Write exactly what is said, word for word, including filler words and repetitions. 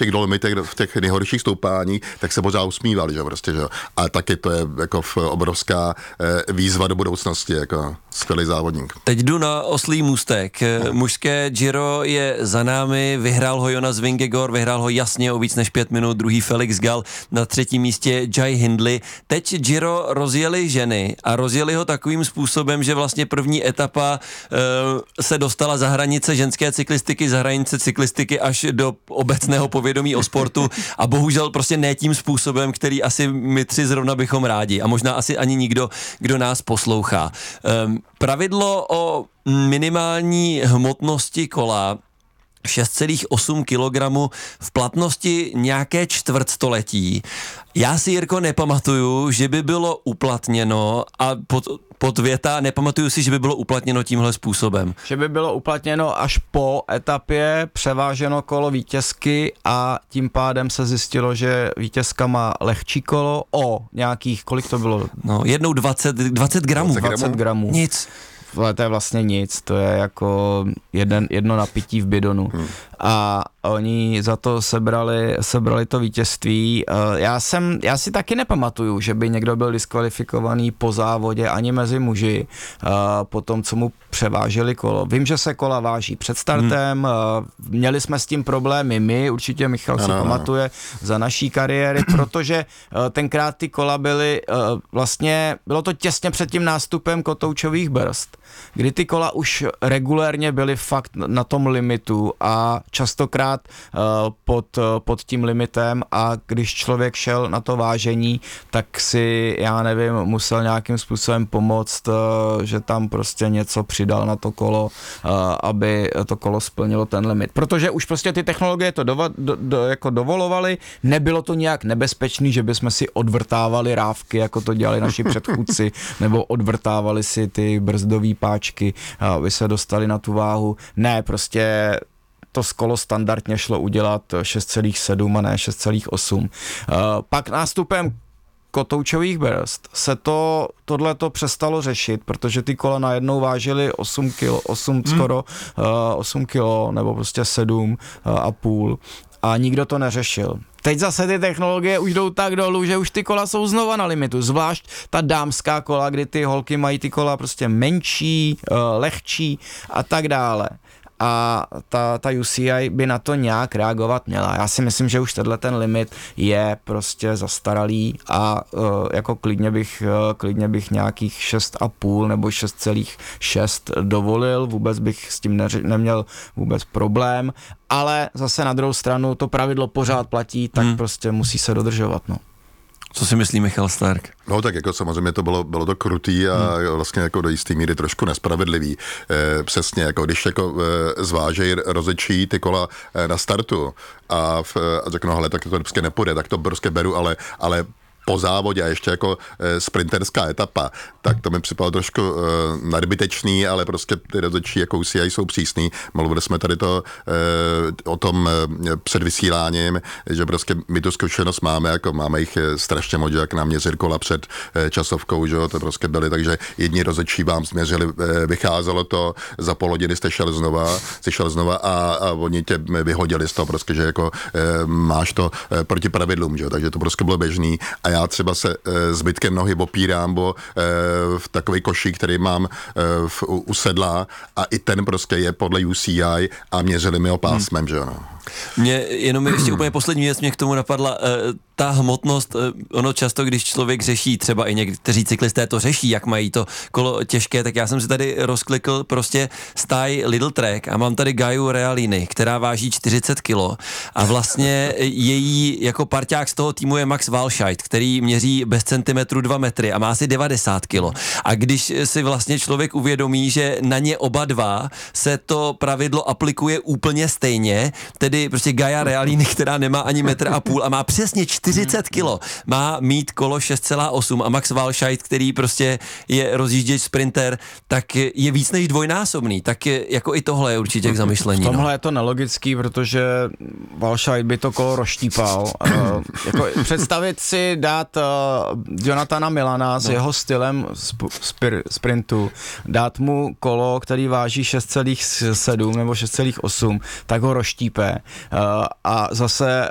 těch dolomitech, v těch nejhorších stoupáních, tak se pořád usmívali, že prostě, že a taky to je jako obrovská výzva do budoucnosti, jako skvělý závodník. Teď jdu na oslý můstek. Mužské Giro je za námi, vyhrál ho Jonas Vingegaard, vyhrál ho jasně o víc než pět minut, druhý Felix Gall, na třetím místě Jai Hindley. Teď Giro rozjeli ženy a rozjeli ho takovým způsobem, že vlastně první etapa uh, se dostala za hranice ženské cyklistiky, za hranice cyklistiky až do obecného povědomí o sportu a bohužel prostě ne tím způsobem, který asi my tři zrovna bychom rádi a možná asi ani nikdo, kdo nás poslouchá. Um, pravidlo o minimální hmotnosti kola šest celá osm kilogramů v platnosti nějaké čtvrtstoletí. Já si, Jirko, nepamatuju, že by bylo uplatněno a pod, pod věta nepamatuju si, že by bylo uplatněno tímhle způsobem. Že by bylo uplatněno až po etapě, převáženo kolo vítězky a tím pádem se zjistilo, že vítězka má lehčí kolo o nějakých, kolik to bylo? No, jednou dvacet, dvacet gramů. dvacet gramů. Nic. Ale to je vlastně nic, to je jako jeden, jedno napití v bidonu. Hmm. A oni za to sebrali, sebrali to vítězství. Já jsem, já si taky nepamatuju, že by někdo byl diskvalifikovaný po závodě ani mezi muži, po tom, co mu převáželi kolo. Vím, že se kola váží před startem, hmm. měli jsme s tím problémy my, určitě Michal si ano, pamatuje ano. za naší kariéry, protože tenkrát ty kola byly vlastně, bylo to těsně před tím nástupem kotoučových brzd, kdy ty kola už regulérně byly fakt na tom limitu a častokrát uh, pod, uh, pod tím limitem a když člověk šel na to vážení, tak si, já nevím, musel nějakým způsobem pomoct, uh, že tam prostě něco přidal na to kolo, uh, aby to kolo splnilo ten limit. Protože už prostě ty technologie to dova, do, do, jako dovolovaly, nebylo to nějak nebezpečný, že bychom si odvrtávali rávky, jako to dělali naši předchůdci, nebo odvrtávali si ty brzdové páčky, aby se dostali na tu váhu. Ne, prostě to kolo standardně šlo udělat šest celá sedm a ne šest celá osm. Pak nástupem kotoučových brzd se to, tohleto přestalo řešit, protože ty kola najednou vážily osm kilo, osm hmm. skoro osm kilo, nebo prostě sedm a půl a nikdo to neřešil. Teď zase ty technologie už jdou tak dolů, že už ty kola jsou znova na limitu, zvlášť ta dámská kola, kdy ty holky mají ty kola prostě menší, lehčí a tak dále. A ta, ta U C I by na to nějak reagovat měla. Já si myslím, že už tenhle ten limit je prostě zastaralý a uh, jako klidně bych, uh, klidně bych nějakých šest a půl nebo šest celá šest dovolil, vůbec bych s tím neři, neměl vůbec problém, ale zase na druhou stranu to pravidlo pořád platí, tak hmm. prostě musí se dodržovat, no. Co si myslí Michal Stark? No tak jako samozřejmě to bylo, bylo to krutý a hmm. vlastně jako do jistý míry trošku nespravedlivý. E, přesně, jako když jako e, zvážejí rozečí ty kola e, na startu a, v, a řeknou, hele, tak to prostě nepůjde, tak to prostě beru, ale, ale po závodě a ještě jako e, sprinterská etapa, tak to mi připadalo trošku e, nadbytečný, ale prostě ty rozhodčí jako U C I jsou přísný. Mluvili jsme tady to e, o tom e, před vysíláním, že prostě my tu zkušenost máme, jako máme jich strašně moc, jak nám měřili kola před e, časovkou, že jo, to prostě byly, takže jedni rozhodčí vám změřili, e, vycházelo to, za půl hodiny jste šel znova, jste šel znova a, a oni tě vyhodili z toho prostě, že jako e, máš to e, proti pravidlům, že jo, takže to prostě bylo běžný a já třeba se e, zbytkem nohy opírám, bo e, v takový košík, který mám e, v, u, u sedla a i ten prostě je podle U C I a měřili mi ho pásmem, hmm. že jo. No. Mě jenom ještě úplně poslední věc mě k tomu napadla, e, ta hmotnost, e, ono často, když člověk řeší, třeba i někteří cyklisté to řeší, jak mají to kolo těžké, tak já jsem si tady rozklikl prostě stáj Lidl Trek a mám tady Gaju Realini, která váží čtyřicet kilo a vlastně její jako parťák z toho týmu je Max Walscheid, který měří bez centimetru dva metry a má asi devadesát kilo. A když si vlastně člověk uvědomí, že na ně oba dva se to pravidlo aplikuje úplně stejně, tedy prostě Gaja Realini, která nemá ani metr a půl a má přesně čtyřicet kilo, má mít kolo šest celá osm a Max Walscheid, který prostě je rozjížděč sprinter, tak je víc než dvojnásobný, tak je, jako i tohle je určitě k zamyšlení. V tomhle no. je to nelogický, protože Walscheid by to kolo rozštípal. uh, jako představit si dát uh, Jonathana Milana s no. jeho stylem sp- spir- sprintu, dát mu kolo, který váží šest celá sedm nebo šest celá osm, tak ho rozštípe. Uh, a zase